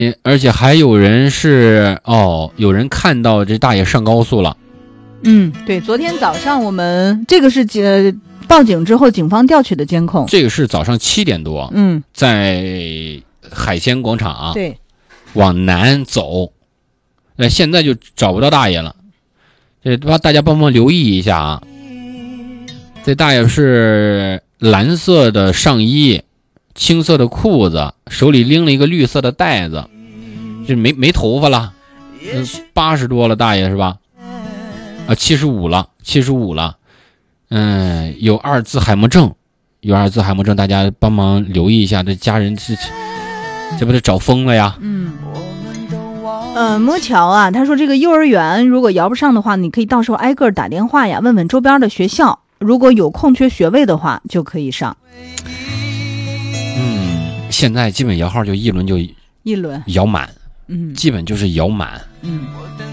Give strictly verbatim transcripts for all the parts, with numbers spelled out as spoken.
而且还有人是哦，有人看到这大爷上高速了。 嗯，对，昨天早上我们这个是呃报警之后警方调取的监控， 这个是早上七点多， 嗯， 在海鲜广场啊， 对， 往南走，那现在就找不到大爷了，这帮大家帮忙留意一下啊。这大爷是蓝色的上衣，青色的裤子，手里拎了一个绿色的袋子，这没没头发了，嗯，八十多了大爷是吧？啊，七十五了，七十五了，嗯，有阿尔兹海默症，有阿尔兹海默症，大家帮忙留意一下，这家人是这不是找疯了呀？ 嗯，呃，摸桥啊，他说这个幼儿园如果摇不上的话，你可以到时候挨个打电话呀，问问周边的学校，如果有空缺学位的话，就可以上。 嗯，现在基本摇号就一轮就一轮摇满， 嗯， 基本就是摇满， 嗯。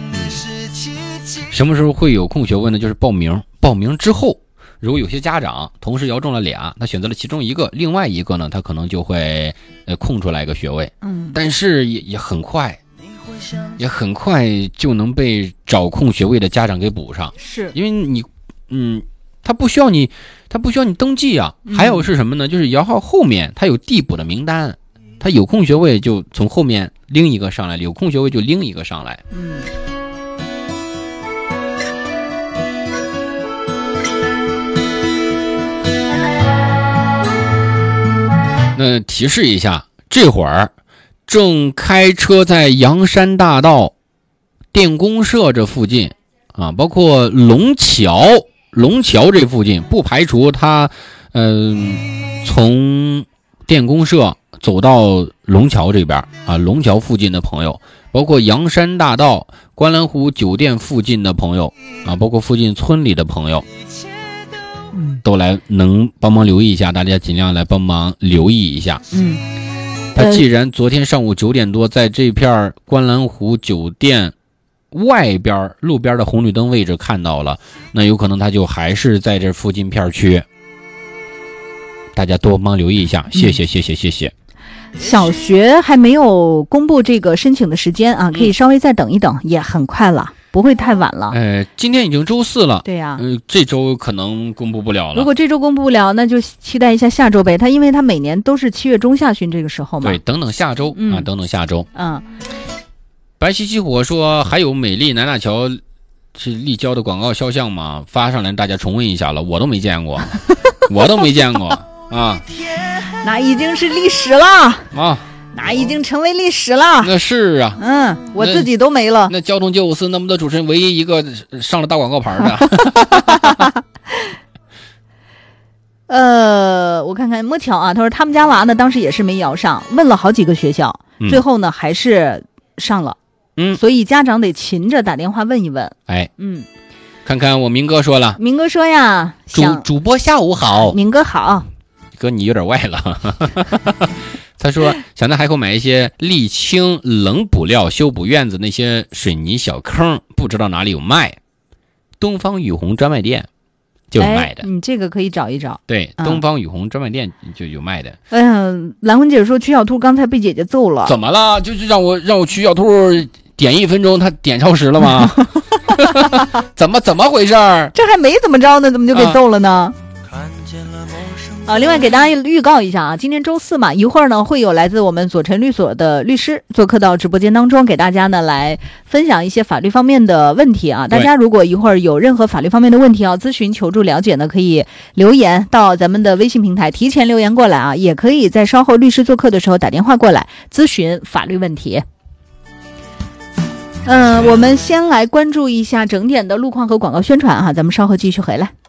什么时候会有空学位呢？就是报名，报名之后，如果有些家长同时摇中了俩，他选择了其中一个，另外一个呢，他可能就会呃空出来一个学位， 嗯， 但是也也很快，也很快就能被找空学位的家长给补上， 是因为你，嗯，他不需要你，他不需要你登记啊。 嗯、 还有是什么呢？就是摇号后面他有递补的名单，他有空学位就从后面拎一个上来，有空学位就拎一个上来， 嗯。 那提示一下，这会儿正开车在阳山大道电工社这附近啊，包括龙桥龙桥这附近，不排除他嗯、呃、从电工社走到龙桥这边啊，龙桥附近的朋友，包括阳山大道观澜湖酒店附近的朋友啊，包括附近村里的朋友，都来能帮忙留意一下，大家尽量来帮忙留意一下。 嗯， 他既然昨天上午九点多在这片观澜湖酒店外边路边的红绿灯位置看到了，那有可能他就还是在这附近片区，大家多帮忙留意一下，谢谢谢谢谢谢。 小学还没有公布这个申请的时间啊，可以稍微再等一等，也很快了，不会太晚了。 呃，今天已经周四了， 对呀、啊， 呃，这周可能公布不了了。 如果这周公布不了，那就期待一下下周呗。他因为他每年都是七月中下旬这个时候嘛。 对，等等下周、嗯、啊，等等下周。 嗯。 白皙起火说还有美丽南大桥是立交的广告肖像吗？发上来大家重温一下了，我都没见过，我都没见过啊。 那已经是历史了啊。 那已经成为历史了。 那是啊， 嗯，我自己都没了。 那, 那交通九五四那么多主持人，唯一一个上了大广告牌的。 呃，我看看摸巧啊，他说他们家娃呢，当时也是没摇上，问了好几个学校， 嗯、 最后呢还是上了。 嗯， 所以家长得勤着打电话问一问。 哎， 嗯， 看看我明哥说了， 明哥说呀， 主主播下午好， 明哥好， 哥你有点歪了。他说想在海口买一些沥青冷补料修补院子那些水泥小坑，不知道哪里有卖。东方雨虹专卖店就有卖的， 你、哎、这个可以找一找。 对，嗯、东方雨虹专卖店就有卖的。 嗯、呃，蓝魂姐说曲小兔刚才被姐姐揍了， 怎么了？就是让我让我曲小兔点一分钟，他点超时了吗？怎么怎么回事？ 这还没怎么着呢，怎么就给揍了呢？啊啊，另外给大家预告一下啊，今天周四嘛，一会儿呢会有来自我们左晨律所的律师做客到直播间当中，给大家呢来分享一些法律方面的问题啊。大家如果一会儿有任何法律方面的问题要咨询求助了解呢，可以留言到咱们的微信平台，提前留言过来啊，也可以在稍后律师做客的时候打电话过来咨询法律问题。嗯、呃，我们先来关注一下整点的路况和广告宣传哈、啊，咱们稍后继续回来。